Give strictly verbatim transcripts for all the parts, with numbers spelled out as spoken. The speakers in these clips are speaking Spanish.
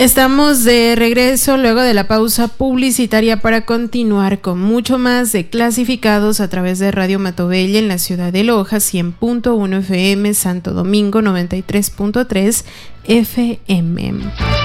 Estamos de regreso luego de la pausa publicitaria para continuar con mucho más de Clasificados a través de Radio Matobelle en la ciudad de Loja, cien punto uno F M, Santo Domingo noventa y tres punto tres F M.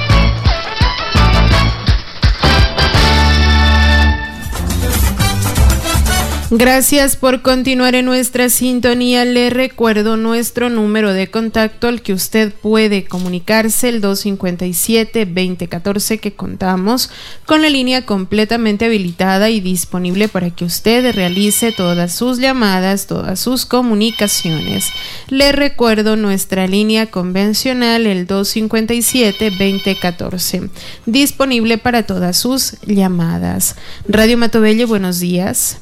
Gracias por continuar en nuestra sintonía. Le recuerdo nuestro número de contacto al que usted puede comunicarse, el dos cinco siete, dos cero uno cuatro, que contamos con la línea completamente habilitada y disponible para que usted realice todas sus llamadas, todas sus comunicaciones. Le recuerdo nuestra línea convencional, el dos cinco siete, dos cero uno cuatro, disponible para todas sus llamadas. Radio Matobelle, buenos días.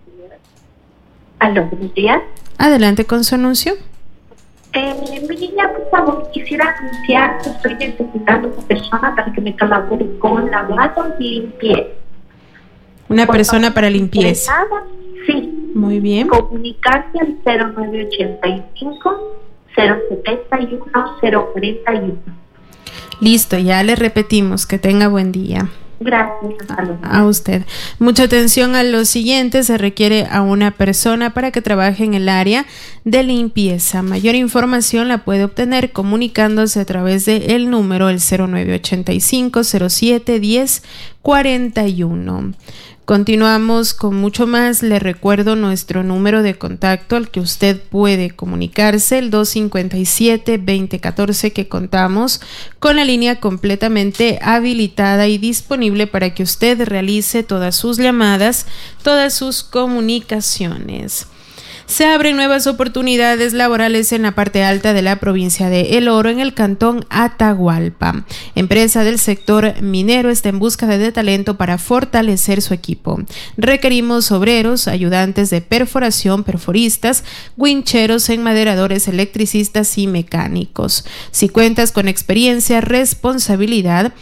Aló, buenos días. Adelante con su anuncio. Eh, mi niña, por favor, quisiera anunciar que estoy necesitando una persona para que me colabore con lavado y limpieza. Una por persona favor, para limpieza. Sí. Muy bien. Comunicarse al cero nueve ochenta y cinco, cero setenta y uno, cero cuarenta y uno. Listo, ya le repetimos. Que tenga buen día. Gracias, hasta luego. A usted. Mucha atención a lo siguiente: se requiere a una persona para que trabaje en el área de limpieza. Mayor información la puede obtener comunicándose a través de el número el cero nueve ochenta y cinco, cero siete, diez, cuarenta y uno. Continuamos con mucho más. Le recuerdo nuestro número de contacto al que usted puede comunicarse, el dos cinco siete, dos cero uno cuatro, que contamos con la línea completamente habilitada y disponible para que usted realice todas sus llamadas, todas sus comunicaciones. Se abren nuevas oportunidades laborales en la parte alta de la provincia de El Oro, en el cantón Atahualpa. Empresa del sector minero está en busca de talento para fortalecer su equipo. Requerimos obreros, ayudantes de perforación, perforistas, wincheros, enmaderadores, electricistas y mecánicos. Si cuentas con experiencia, responsabilidad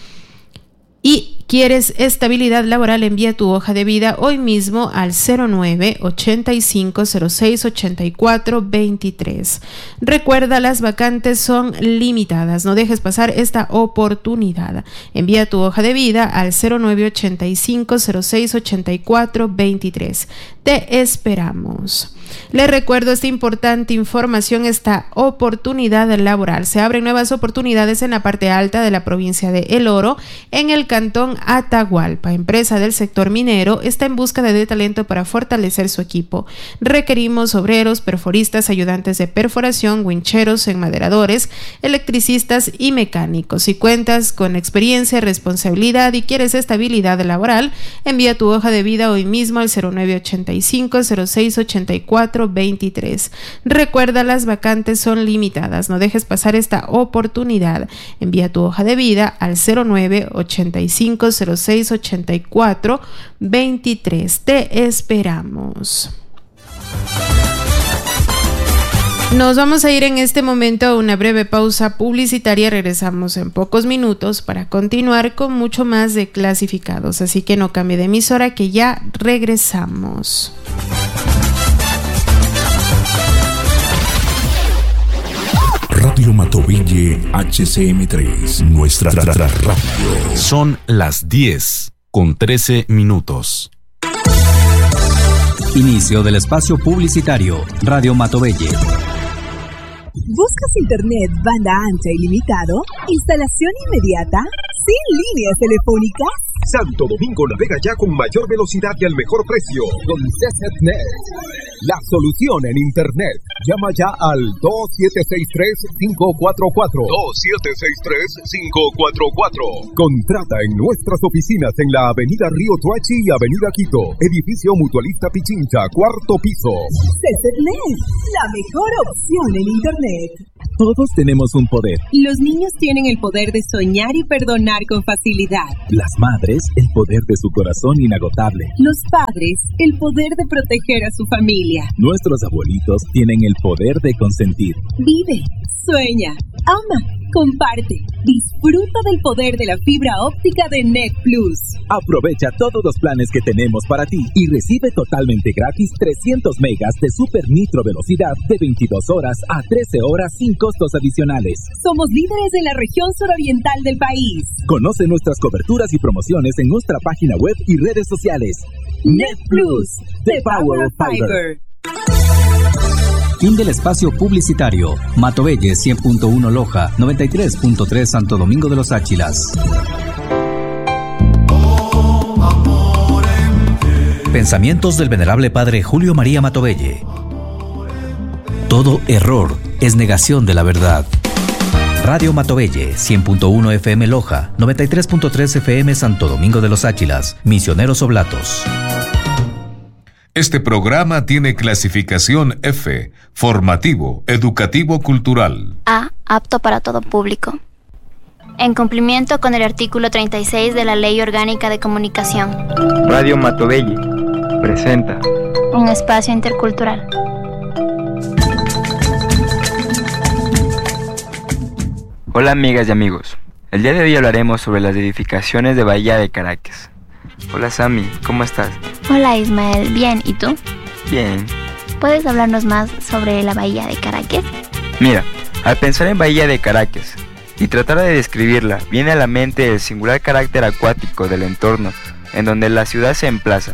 y quieres estabilidad laboral, envía tu hoja de vida hoy mismo al cero nueve ochenta y cinco, cero seis, ochenta y cuatro, veintitrés. Recuerda, las vacantes son limitadas. No dejes pasar esta oportunidad. Envía tu hoja de vida al cero nueve ochenta y cinco, cero seis, ochenta y cuatro, veintitrés. Te esperamos. Le recuerdo esta importante información, esta oportunidad laboral. Se abren nuevas oportunidades en la parte alta de la provincia de El Oro, en el cantón Atahualpa. Empresa del sector minero está en busca de talento para fortalecer su equipo. Requerimos obreros, perforistas, ayudantes de perforación, wincheros, enmaderadores, electricistas y mecánicos. Si cuentas con experiencia, responsabilidad y quieres estabilidad laboral, envía tu hoja de vida hoy mismo al cero nueve ochenta y cinco, cero seis, ochenta y cuatro, veintitrés. Recuerda, las vacantes son limitadas. No dejes pasar esta oportunidad. Envía tu hoja de vida al cero nueve ochenta y cinco, cero seis, ochenta y cuatro, veintitrés. Te esperamos. Nos vamos a ir en este momento a una breve pausa publicitaria. Regresamos en pocos minutos para continuar con mucho más de Clasificados. Así que no cambie de emisora, que ya regresamos. Radio Matobelle H C M tres, nuestra ra- ra- radio. Son las diez con trece minutos. Inicio del espacio publicitario. Radio Matobelle. ¿Buscas internet banda ancha ilimitado? ¿Instalación inmediata? ¿Sin líneas telefónicas? Santo Domingo navega ya con mayor velocidad y al mejor precio con CCnet, la solución en internet. Llama ya al dos siete seis tres, cinco cuatro cuatro. dos siete seis tres, cinco cuatro cuatro. Contrata en nuestras oficinas en la avenida Río Tuachi y avenida Quito, edificio Mutualista Pichincha, cuarto piso. CCnet, la mejor opción en internet. Todos tenemos un poder. Los niños tienen el poder de soñar y perdonar con facilidad. Las madres, el poder de su corazón inagotable. Los padres, el poder de proteger a su familia. Nuestros abuelitos tienen el poder de consentir. Vive, sueña, ama, comparte, disfruta del poder de la fibra óptica de Net Plus. Aprovecha todos los planes que tenemos para ti y recibe totalmente gratis trescientos megas de super nitro velocidad de veintidós horas a trece horas sin costos adicionales. Somos líderes en la región suroriental del país. Conoce nuestras coberturas y promociones en nuestra página web y redes sociales. Net Plus, the power of fiber. Fin del espacio publicitario. Matovelle cien punto uno Loja, noventa y tres punto tres Santo Domingo de los Áchilas. Pensamientos del venerable padre Julio María Matovelle. Todo error es negación de la verdad. Radio Matovelle, cien punto uno F M Loja, noventa y tres punto tres F M Santo Domingo de los Áchilas, Misioneros Oblatos. Este programa tiene clasificación F, formativo, educativo, cultural. A, apto para todo público. En cumplimiento con el artículo treinta y seis de la Ley Orgánica de Comunicación. Radio Matovelle presenta un espacio intercultural. Hola amigas y amigos, el día de hoy hablaremos sobre las edificaciones de Bahía de Caracas. Hola Sammy, ¿cómo estás? Hola Ismael, bien, ¿y tú? Bien. ¿Puedes hablarnos más sobre la Bahía de Caracas? Mira, al pensar en Bahía de Caracas y tratar de describirla, viene a la mente el singular carácter acuático del entorno en donde la ciudad se emplaza.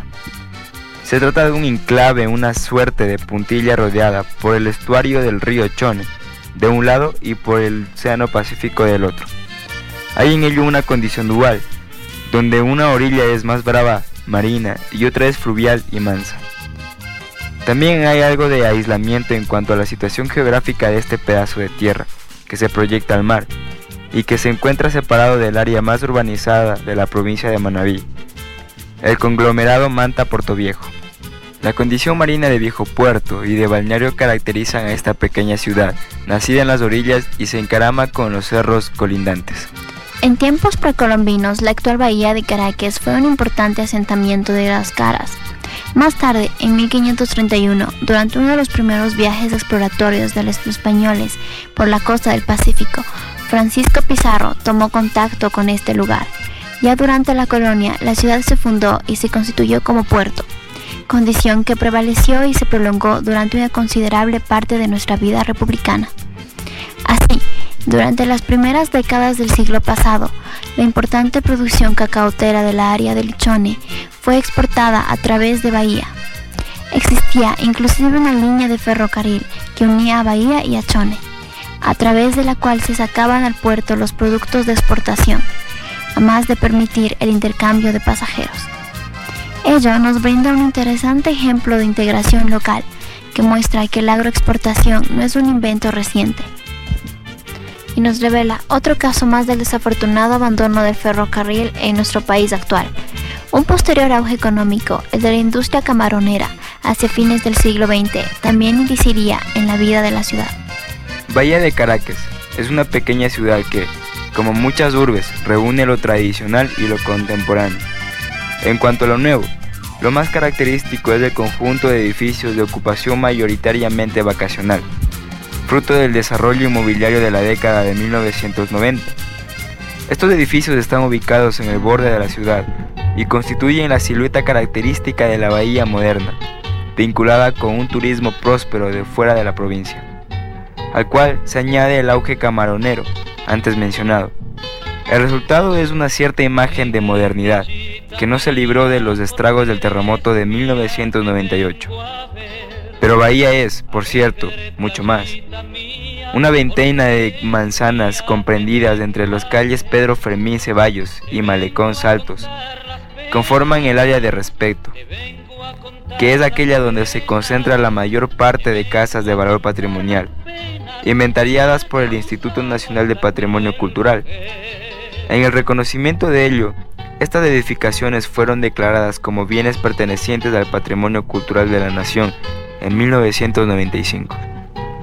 Se trata de un enclave, una suerte de puntilla rodeada por el estuario del río Chone, de un lado, y por el Océano Pacífico del otro. Hay en ello una condición dual, donde una orilla es más brava, marina, y otra es fluvial y mansa. También hay algo de aislamiento en cuanto a la situación geográfica de este pedazo de tierra, que se proyecta al mar, y que se encuentra separado del área más urbanizada de la provincia de Manabí, el conglomerado Manta-Portoviejo. La condición marina de viejo puerto y de balneario caracterizan a esta pequeña ciudad, nacida en las orillas y se encarama con los cerros colindantes. En tiempos precolombinos, la actual Bahía de Caracas fue un importante asentamiento de las Caras. Más tarde, en mil quinientos treinta y uno, durante uno de los primeros viajes exploratorios de los españoles por la costa del Pacífico, Francisco Pizarro tomó contacto con este lugar. Ya durante la colonia, la ciudad se fundó y se constituyó como puerto, condición que prevaleció y se prolongó durante una considerable parte de nuestra vida republicana. Así, durante las primeras décadas del siglo pasado, la importante producción cacaotera de la área del Chone fue exportada a través de Bahía. Existía inclusive una línea de ferrocarril que unía a Bahía y a Chone, a través de la cual se sacaban al puerto los productos de exportación, además de permitir el intercambio de pasajeros. Ello nos brinda un interesante ejemplo de integración local que muestra que la agroexportación no es un invento reciente, y nos revela otro caso más del desafortunado abandono del ferrocarril en nuestro país actual. Un posterior auge económico, el de la industria camaronera, hacia fines del siglo veinte, también incidiría en la vida de la ciudad. Bahía de Caracas es una pequeña ciudad que, como muchas urbes, reúne lo tradicional y lo contemporáneo. En cuanto a lo nuevo, lo más característico es el conjunto de edificios de ocupación mayoritariamente vacacional, fruto del desarrollo inmobiliario de la década de mil novecientos noventa. Estos edificios están ubicados en el borde de la ciudad y constituyen la silueta característica de la bahía moderna, vinculada con un turismo próspero de fuera de la provincia, al cual se añade el auge camaronero, antes mencionado. El resultado es una cierta imagen de modernidad, que no se libró de los estragos del terremoto de mil novecientos noventa y ocho. Pero Bahía es, por cierto, mucho más. Una veintena de manzanas comprendidas entre las calles Pedro Fermín Ceballos y Malecón Saltos conforman el área de respeto, que es aquella donde se concentra la mayor parte de casas de valor patrimonial, inventariadas por el Instituto Nacional de Patrimonio Cultural. En el reconocimiento de ello, estas edificaciones fueron declaradas como bienes pertenecientes al patrimonio cultural de la nación en mil novecientos noventa y cinco.